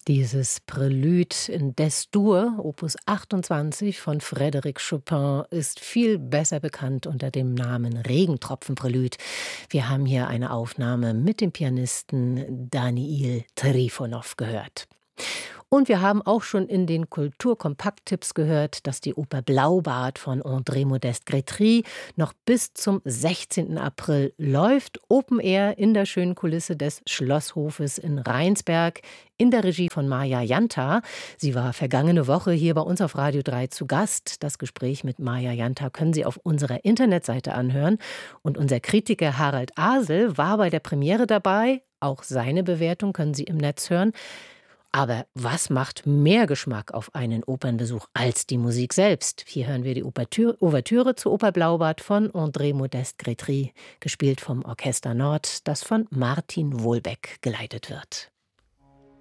Dieses Prélude in Des-Dur, Opus 28 von Frédéric Chopin, ist viel besser bekannt unter dem Namen Regentropfen-Prälude. Wir haben hier eine Aufnahme mit dem Pianisten Daniil Trifonov gehört. Und wir haben auch schon in den Kulturkompakt-Tipps gehört, dass die Oper Blaubart von André Modeste Grétry noch bis zum 16. April läuft. Open Air in der schönen Kulisse des Schlosshofes in Rheinsberg in der Regie von Maja Janta. Sie war vergangene Woche hier bei uns auf Radio 3 zu Gast. Das Gespräch mit Maja Janta können Sie auf unserer Internetseite anhören. Und unser Kritiker Harald Asel war bei der Premiere dabei. Auch seine Bewertung können Sie im Netz hören. Aber was macht mehr Geschmack auf einen Opernbesuch als die Musik selbst? Hier hören wir die Ouvertüre zur Oper Blaubart von André Modeste Grétry, gespielt vom Orchester Nord, das von Martin Wohlbeck geleitet wird.